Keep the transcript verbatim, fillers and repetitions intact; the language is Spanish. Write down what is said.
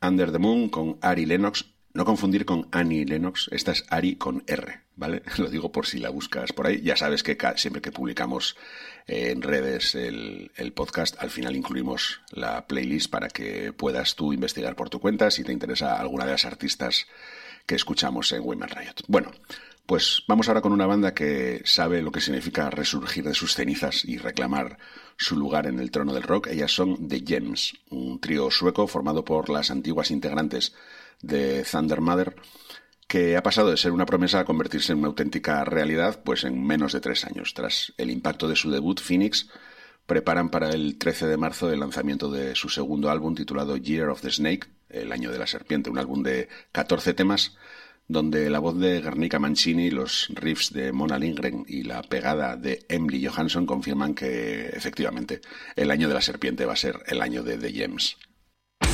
Under the Moon con Ari Lennox. No confundir con Annie Lennox, esta es Ari con R, ¿vale? Lo digo por si la buscas por ahí. Ya sabes que siempre que publicamos en redes el, el podcast, al final incluimos la playlist para que puedas tú investigar por tu cuenta si te interesa alguna de las artistas que escuchamos en Women Riot. Bueno, pues vamos ahora con una banda que sabe lo que significa resurgir de sus cenizas y reclamar su lugar en el trono del rock. Ellas son The Gems, un trío sueco formado por las antiguas integrantes de Thunder Mother, que ha pasado de ser una promesa a convertirse en una auténtica realidad pues en menos de tres años. Tras el impacto de su debut, Phoenix preparan para el trece de marzo el lanzamiento de su segundo álbum titulado Year of the Snake, el año de la serpiente, un álbum de catorce temas donde la voz de Guernica Mancini, los riffs de Mona Lindgren y la pegada de Emily Johansson confirman que efectivamente el año de la serpiente va a ser el año de The Gems.